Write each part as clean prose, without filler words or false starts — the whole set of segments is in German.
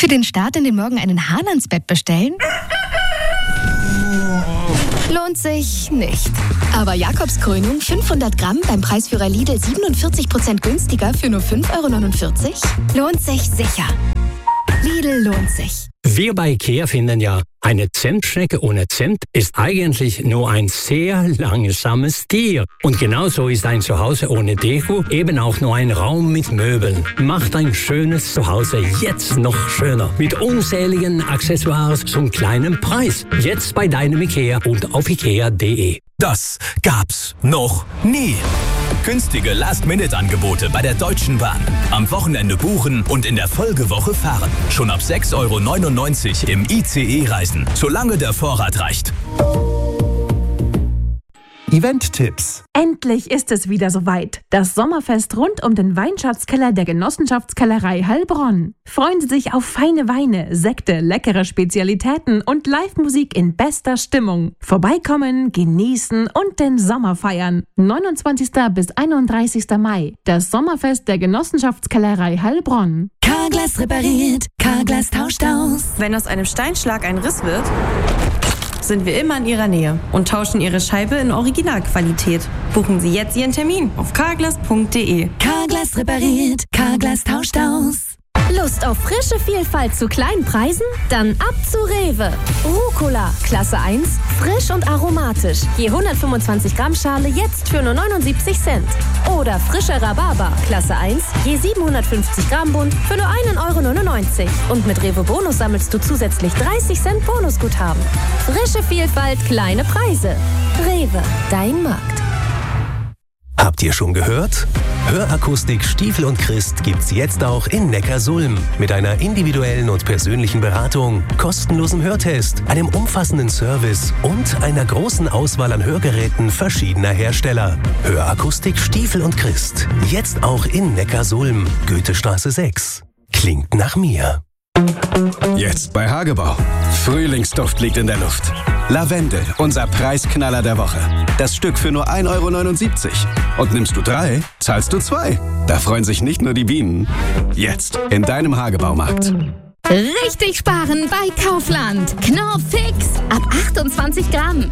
Für den Start in den Morgen einen Hahn ans Bett bestellen? Lohnt sich nicht. Aber Jakobskrönung 500 Gramm beim Preisführer Lidl 47% günstiger für nur 5,49 €? Lohnt sich sicher. Lidl lohnt sich. Wir bei IKEA finden ja, eine Zimtschnecke ohne Zimt ist eigentlich nur ein sehr langsames Tier. Und genauso ist ein Zuhause ohne Deko eben auch nur ein Raum mit Möbeln. Macht ein schönes Zuhause jetzt noch schöner. Mit unzähligen Accessoires zum kleinen Preis. Jetzt bei deinem IKEA und auf ikea.de. Das gab's noch nie. Günstige Last-Minute-Angebote bei der Deutschen Bahn. Am Wochenende buchen und in der Folgewoche fahren. Schon ab 6,99 € im ICE reisen, solange der Vorrat reicht. Event-Tipps. Endlich ist es wieder soweit. Das Sommerfest rund um den Weinschatzkeller der Genossenschaftskellerei Heilbronn. Freuen Sie sich auf feine Weine, Sekte, leckere Spezialitäten und Live-Musik in bester Stimmung. Vorbeikommen, genießen und den Sommer feiern. 29. bis 31. Mai. Das Sommerfest der Genossenschaftskellerei Heilbronn. Carglass repariert, Carglass tauscht aus. Wenn aus einem Steinschlag ein Riss wird, sind wir immer in Ihrer Nähe und tauschen Ihre Scheibe in Originalqualität. Buchen Sie jetzt Ihren Termin auf carglass.de. Carglass repariert, Carglass tauscht aus. Lust auf frische Vielfalt zu kleinen Preisen? Dann ab zu Rewe. Rucola, Klasse 1, frisch und aromatisch. Je 125 Gramm Schale jetzt für nur 79 Cent. Oder frischer Rhabarber, Klasse 1, je 750 Gramm Bund für nur 1,99 €. Und mit Rewe Bonus sammelst du zusätzlich 30 Cent Bonusguthaben. Frische Vielfalt, kleine Preise. Rewe, dein Markt. Habt ihr schon gehört? Hörakustik Stiefel und Christ gibt's jetzt auch in Neckarsulm. Mit einer individuellen und persönlichen Beratung, kostenlosem Hörtest, einem umfassenden Service und einer großen Auswahl an Hörgeräten verschiedener Hersteller. Hörakustik Stiefel und Christ. Jetzt auch in Neckarsulm. Goethestraße 6. Klingt nach mir. Jetzt bei Hagebau. Frühlingsduft liegt in der Luft. Lavendel, unser Preisknaller der Woche. Das Stück für nur 1,79 €. Und nimmst du 3, zahlst du 2. Da freuen sich nicht nur die Bienen. Jetzt in deinem Hagebaumarkt. Richtig sparen bei Kaufland. Knorr Fix. Ab 28 Gramm.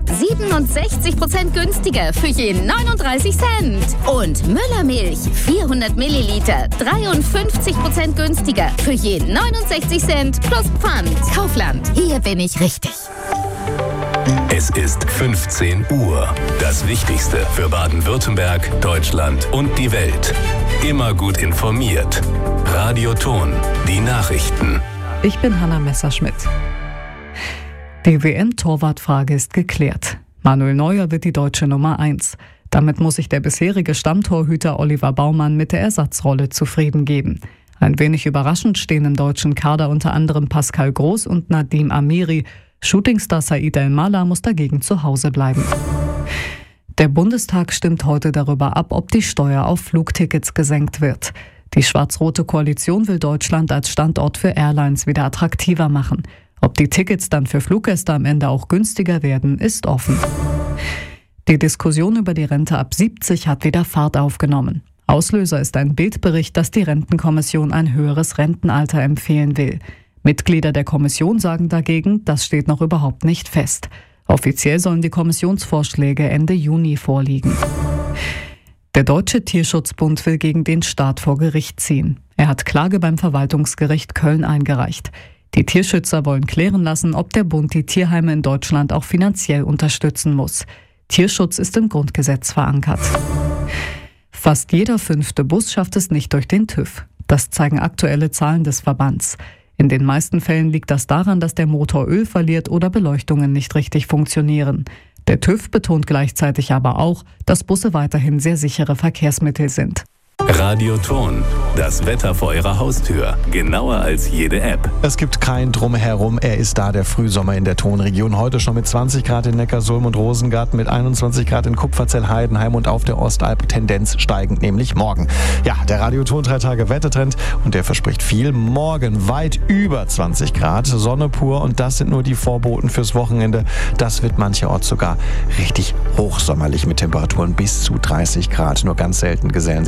67% günstiger für je 39 Cent. Und Müllermilch. 400 Milliliter. 53% günstiger für je 69 Cent plus Pfand. Kaufland. Hier bin ich richtig. Es ist 15 Uhr. Das Wichtigste für Baden-Württemberg, Deutschland und die Welt. Immer gut informiert. Radio Ton. Die Nachrichten. Ich bin Hanna Messerschmidt. Die WM-Torwartfrage ist geklärt. Manuel Neuer wird die deutsche Nummer 1. Damit muss sich der bisherige Stammtorhüter Oliver Baumann mit der Ersatzrolle zufrieden geben. Ein wenig überraschend stehen im deutschen Kader unter anderem Pascal Groß und Nadim Amiri. Shootingstar Said El-Mala muss dagegen zu Hause bleiben. Der Bundestag stimmt heute darüber ab, ob die Steuer auf Flugtickets gesenkt wird. Die schwarz-rote Koalition will Deutschland als Standort für Airlines wieder attraktiver machen. Ob die Tickets dann für Fluggäste am Ende auch günstiger werden, ist offen. Die Diskussion über die Rente ab 70 hat wieder Fahrt aufgenommen. Auslöser ist ein Bildbericht, dass die Rentenkommission ein höheres Rentenalter empfehlen will. Mitglieder der Kommission sagen dagegen, das steht noch überhaupt nicht fest. Offiziell sollen die Kommissionsvorschläge Ende Juni vorliegen. Der Deutsche Tierschutzbund will gegen den Staat vor Gericht ziehen. Er hat Klage beim Verwaltungsgericht Köln eingereicht. Die Tierschützer wollen klären lassen, ob der Bund die Tierheime in Deutschland auch finanziell unterstützen muss. Tierschutz ist im Grundgesetz verankert. Fast jeder 5. Bus schafft es nicht durch den TÜV. Das zeigen aktuelle Zahlen des Verbands. In den meisten Fällen liegt das daran, dass der Motor Öl verliert oder Beleuchtungen nicht richtig funktionieren. Der TÜV betont gleichzeitig aber auch, dass Busse weiterhin sehr sichere Verkehrsmittel sind. Radio Ton. Das Wetter vor Ihrer Haustür. Genauer als jede App. Es gibt kein Drumherum. Er ist da, der Frühsommer in der Tonregion. Heute schon mit 20 Grad in Neckarsulm und Rosengarten, mit 21 Grad in Kupferzell, Heidenheim und auf der Ostalb. Tendenz steigend, nämlich morgen. Ja, der Radio Ton 3 Tage Wettertrend und der verspricht viel. Morgen weit über 20 Grad, Sonne pur und das sind nur die Vorboten fürs Wochenende. Das wird mancherorts sogar richtig hochsommerlich mit Temperaturen bis zu 30 Grad. Nur ganz selten gesellen sich dann mal so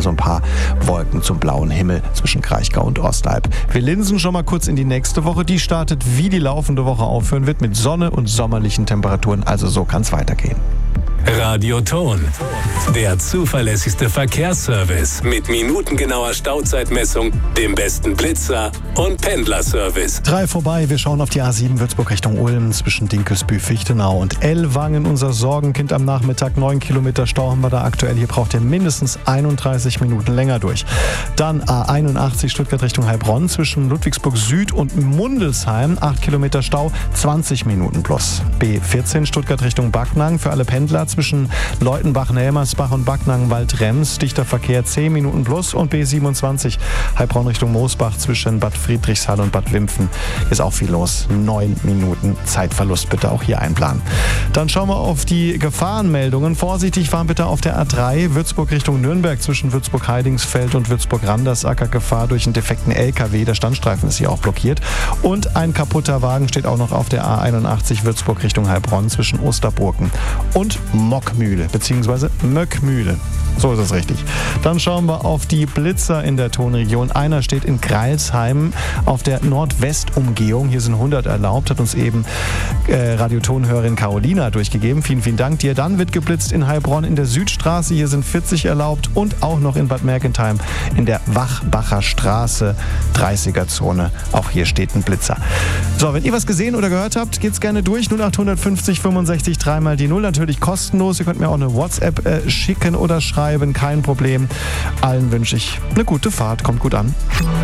so ein paar Wolken zum blauen Himmel zwischen Kraichgau und Ostalb. Wir linsen schon mal kurz in die nächste Woche. Die startet, wie die laufende Woche aufhören wird, mit Sonne und sommerlichen Temperaturen. Also so kann es weitergehen. Radioton, der zuverlässigste Verkehrsservice mit minutengenauer Stauzeitmessung, dem besten Blitzer und Pendlerservice. 3 vorbei, wir schauen auf die A7 Würzburg Richtung Ulm zwischen Dinkelsbühl, Fichtenau und Ellwangen. Unser Sorgenkind am Nachmittag, 9 Kilometer Stau haben wir da aktuell. Hier braucht ihr mindestens 31 Minuten länger durch. Dann A81 Stuttgart Richtung Heilbronn zwischen Ludwigsburg Süd und Mundelsheim, 8 Kilometer Stau, 20 Minuten plus. B14 Stuttgart Richtung Backnang für alle Pendler zwischen Leutenbach, Nelmersbach und Backnang-Waldrems, dichter Verkehr 10 Minuten plus. Und B27 Heilbronn Richtung Moosbach zwischen Bad Friedrichshall und Bad Wimpfen ist auch viel los. 9 Minuten Zeitverlust bitte auch hier einplanen. Dann schauen wir auf die Gefahrenmeldungen. Vorsichtig fahren bitte auf der A3 Würzburg Richtung Nürnberg zwischen Würzburg-Heidingsfeld und Würzburg-Randersacker. Gefahr durch einen defekten LKW. Der Standstreifen ist hier auch blockiert. Und ein kaputter Wagen steht auch noch auf der A81 Würzburg Richtung Heilbronn zwischen Osterburken und Mockmühle bzw. Möckmühle. So ist es richtig. Dann schauen wir auf die Blitzer in der Tonregion. Einer steht in Greilsheim auf der Nordwestumgehung. Hier sind 100 erlaubt, hat uns eben Radiotonhörerin Carolina durchgegeben. Vielen, vielen Dank dir. Dann wird geblitzt in Heilbronn in der Südstraße. Hier sind 40 erlaubt und auch noch in Bad Mergentheim in der Wachbacher Straße, 30er-Zone. Auch hier steht ein Blitzer. So, wenn ihr was gesehen oder gehört habt, geht's gerne durch. 0850 65 3 mal die 0. Natürlich kostenlos. Ihr könnt mir auch eine WhatsApp schicken oder schreiben. Kein Problem. Allen wünsche ich eine gute Fahrt. Kommt gut an.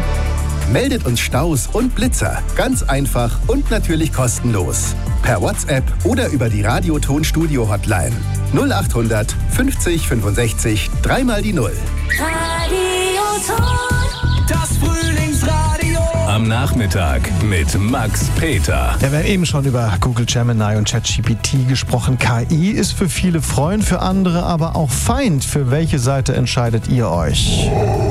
Meldet uns Staus und Blitzer. Ganz einfach und natürlich kostenlos. Per WhatsApp oder über die Radioton-Studio-Hotline. 0800 50 65 3 mal die 0. Radioton. Das Frühlingsradio. Am Nachmittag mit Max Peter. Ja, wir haben eben schon über Google Gemini und ChatGPT gesprochen. KI ist für viele Freund, für andere aber auch Feind. Für welche Seite entscheidet ihr euch?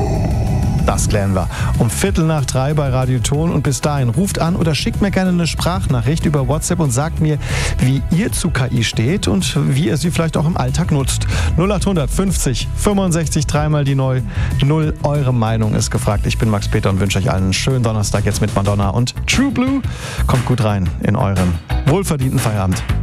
Das klären wir um 2:15 bei Radioton. Und bis dahin ruft an oder schickt mir gerne eine Sprachnachricht über WhatsApp und sagt mir, wie ihr zu KI steht und wie ihr sie vielleicht auch im Alltag nutzt. 0800 50 65 3 mal die 0. Eure Meinung ist gefragt. Ich bin Max Peter und wünsche euch allen einen schönen Donnerstag jetzt mit Madonna und True Blue. Kommt gut rein in euren wohlverdienten Feierabend.